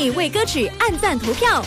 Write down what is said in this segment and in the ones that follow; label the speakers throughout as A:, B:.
A: 以为歌曲按赞投票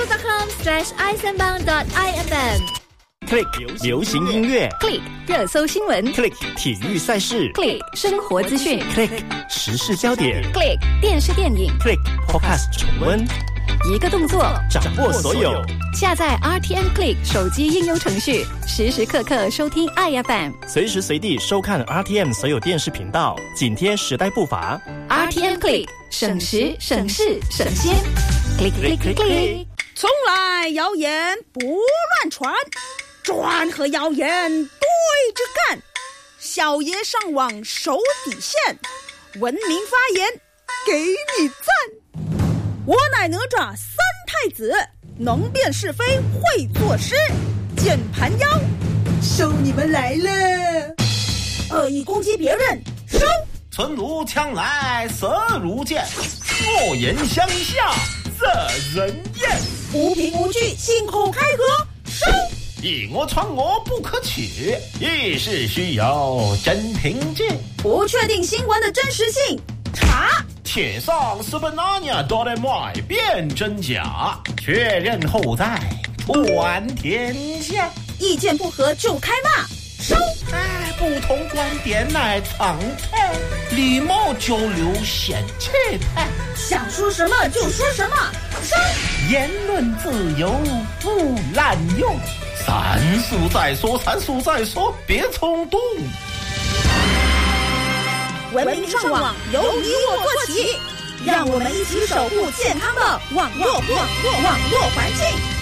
A: facebook.com/isanbang.ifm。Click
B: 流行音乐
A: ，Click 热搜新闻
B: ，Click 体育赛事
A: ，Click 生活资讯
B: ，Click 时事焦点
A: ，Click 电视电影
B: ，Click Podcast 重温，
A: 一个动作
B: 掌握所有。
A: 下载 RTM Click 手机应用程序，时时刻刻收听iFM，
B: 随时随地收看 RTM 所有电视频道，紧贴时代步伐。
A: RTM Click 省时省事省心 ，Click Click Click Click。
C: 从来谣言不乱传，传和谣言对着干。小爷上网守底线，文明发言给你赞。我乃哪吒三太子，能辨是非会作诗。键盘妖，收你们来了！恶意攻击别人，收。
D: 唇如枪来舌如剑，恶言相向惹人厌。
C: 无凭无据信口开河，收。
D: 以讹传讹不可取，遇事需有真凭据。
C: 不确定新闻的真实性，查。
D: 铁上是本那年都得买辨真假，确认后再传天下。
C: 意见不合就开骂，收。
D: 不同观点乃常态，礼貌交流显气派。
C: 想说什么就说什么，收。
D: 言论自由不滥用，三思再说，三思再说，别冲动。
C: 文明上网由你我做起，让我们一起守护健康的网络环境。